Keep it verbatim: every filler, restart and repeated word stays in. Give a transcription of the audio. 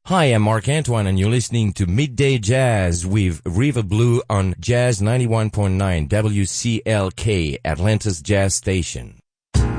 Hi, I'm Mark Antoine, and you're listening to Midday Jazz with River Blue on Jazz ninety-one point nine W C L K, Atlanta's Jazz Station.